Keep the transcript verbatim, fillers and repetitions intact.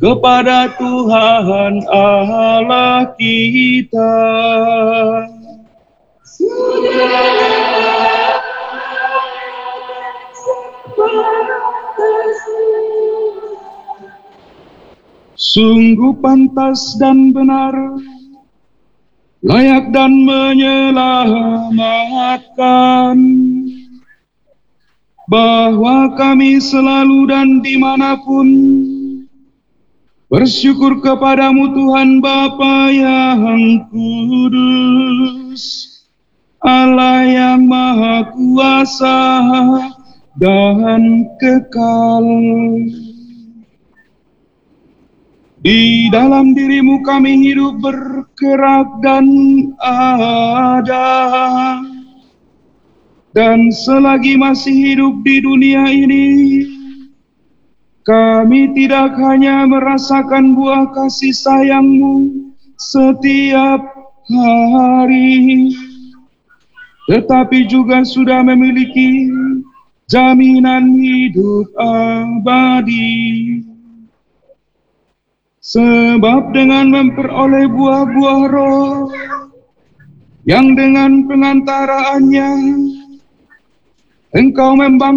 kepada Tuhan Allah kita. Sungguh pantas dan benar, layak dan menyelamatkan, bahwa kami selalu dan dimanapun bersyukur kepadamu Tuhan Bapa yang kudus, Allah yang maha kuasa dan kekal. Di dalam dirimu kami hidup, bergerak dan ada. Dan selagi masih hidup di dunia ini, kami tidak hanya merasakan buah kasih sayang-Mu setiap hari, tetapi juga sudah memiliki jaminan hidup abadi. Sebab dengan memperoleh buah-buah roh yang dengan pengantaraannya Engkau membangkitkan